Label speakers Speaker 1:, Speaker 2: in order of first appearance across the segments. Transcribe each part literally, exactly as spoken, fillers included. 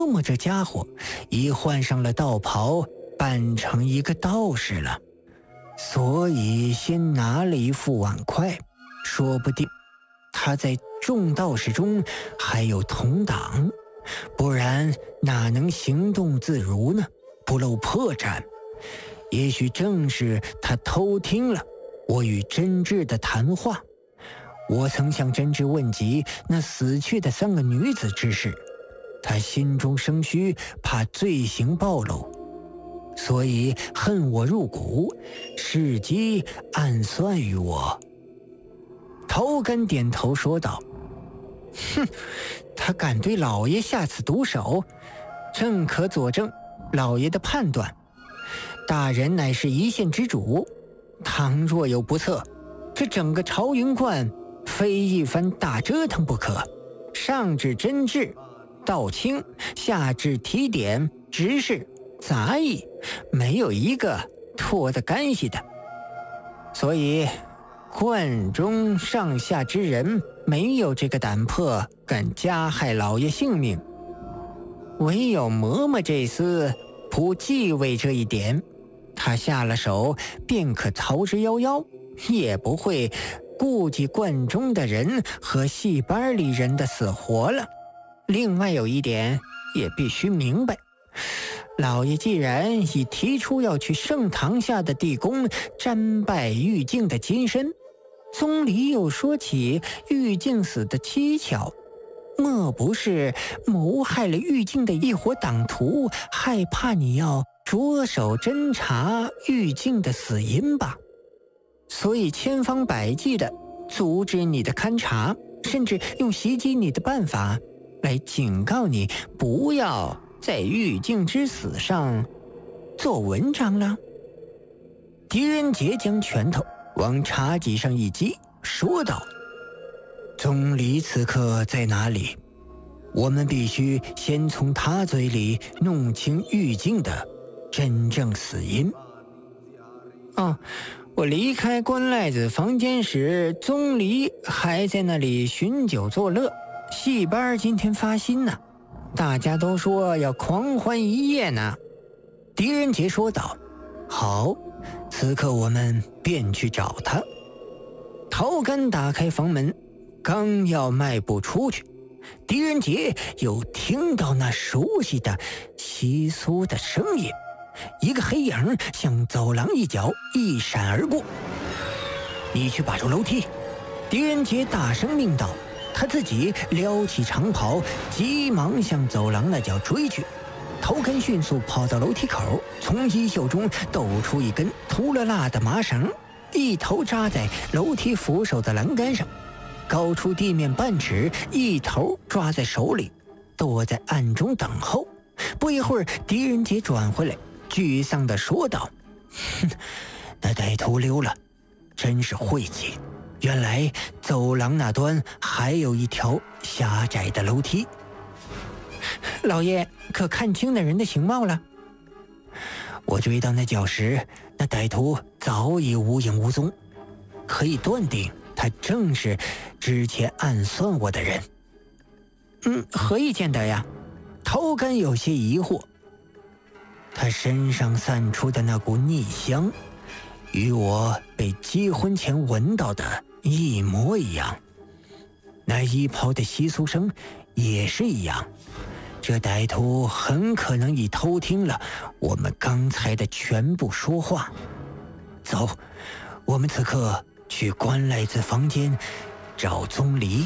Speaker 1: 么这家伙已换上了道袍，扮成一个道士了，所以先拿了一副碗筷，说不定他在众道士中还有同党，不然哪能行动自如呢？不露破绽。也许正是他偷听了我与真挚的谈话。我曾向真挚问及那死去的三个女子之事，他心中生虚，怕罪行暴露，所以恨我入骨，伺机暗算于我。头根点头说道：哼，他敢对老爷下此毒手，正可佐证老爷的判断。大人乃是一县之主，倘若有不测，这整个朝云观非一番大折腾不可。上至真治、道清，下至提点、执事、杂役，没有一个脱得干系的。所以观中上下之人没有这个胆魄敢加害老爷性命，唯有嬷嬷这厮不忌讳这一点，他下了手便可逃之夭夭，也不会顾及观中的人和戏班里人的死活了。另外有一点也必须明白，老爷既然已提出要去圣堂下的地宫瞻拜玉净的金身，宗里又说起玉净死的蹊跷，莫不是谋害了玉净的一伙党徒，害怕你要着手侦查玉净的死因吧？所以千方百计的阻止你的勘察，甚至用袭击你的办法来警告你不要在玉净之死上做文章了。狄仁杰将拳头往茶几上一击，说道：宗理此刻在哪里？我们必须先从他嘴里弄清玉净的真正死因。哦，我离开关赖子房间时，宗离还在那里寻酒作乐，戏班今天发新呢，大家都说要狂欢一夜呢。狄仁杰说道：好，此刻我们便去找他。陶根打开房门，刚要迈步出去，狄仁杰又听到那熟悉的窸窣的声音，一个黑影向走廊一角一闪而过。你去把住楼梯！狄仁杰大声命道，他自己撩起长袍，急忙向走廊那角追去。头根迅速跑到楼梯口，从衣袖中抖出一根秃了辣的麻绳，一头扎在楼梯扶手的栏杆上，高出地面半尺，一头抓在手里，躲在暗中等候。不一会儿，狄仁杰转回来，沮丧地说道：哼，那歹徒溜了，真是晦气。原来走廊那端还有一条狭窄的楼梯。老爷可看清那人的形貌了？我追到那角时，那歹徒早已无影无踪，可以断定他正是之前暗算我的人。嗯，何以见得呀？头根有些疑惑。他身上散出的那股逆香，与我被结婚前闻到的一模一样，那衣袍的窸窣声也是一样。这歹徒很可能已偷听了我们刚才的全部说话。走，我们此刻去关赖子房间找宗离。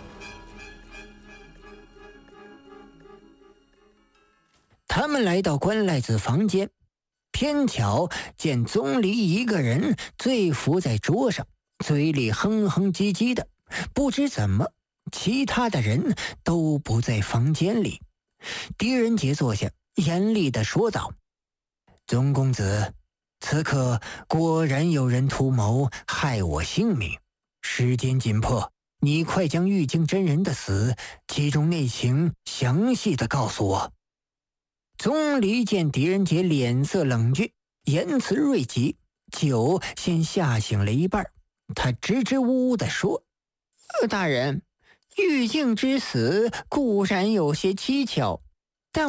Speaker 1: 他们来到关赖子房间，偏巧见宗离一个人醉伏在桌上，嘴里哼哼唧唧的，不知怎么其他的人都不在房间里。狄仁杰坐下，严厉地说道：宗公子，此刻果然有人图谋害我性命，时间紧迫，你快将玉净真人的死其中内情详细地告诉我。宗离见狄仁杰脸色冷峻，言辞锐极，酒先吓醒了一半，他支支吾吾地说：大人，玉净之死固然有些蹊跷，